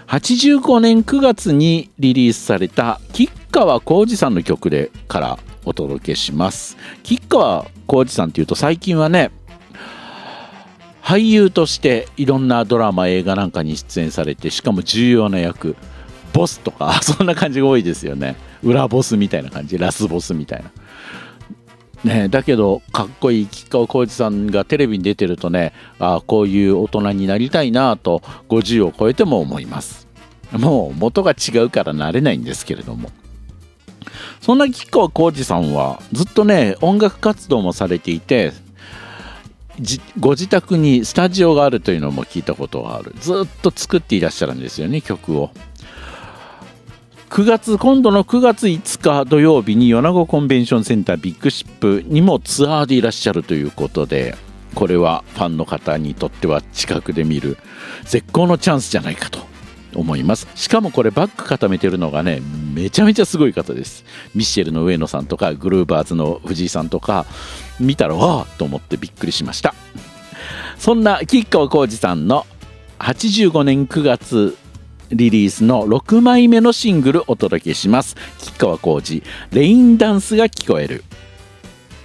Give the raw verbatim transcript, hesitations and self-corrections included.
はちじゅうごねんくがつにリリースされた吉川晃司さんの曲でからお届けします。吉川晃司さんっていうと最近はね、俳優としていろんなドラマ映画なんかに出演されて、しかも重要な役、ボスとかそんな感じが多いですよね。裏ボスみたいな感じ、ラスボスみたいなね。だけどかっこいい吉川晃司さんがテレビに出てるとね、あこういう大人になりたいなとごじゅうを超えても思います。もう元が違うからなれないんですけれども、そんな吉川晃司さんはずっとね音楽活動もされていて、ご自宅にスタジオがあるというのも聞いたことがある。ずっと作っていらっしゃるんですよね、曲を。くがつ今度のくがついつか土曜日に米子コンベンションセンタービッグシップにもツアーでいらっしゃるということで、これはファンの方にとっては近くで見る絶好のチャンスじゃないかと思います。しかもこれバック固めてるのがね、めちゃめちゃすごい方です。ミッシェルの上野さんとかグルーバーズの藤井さんとか見たらわーと思ってびっくりしました。そんな吉川晃司さんのはちじゅうごねんくがつリリースのろくまいめのシングルお届けします。吉川晃司、レインダンスが聞こえる。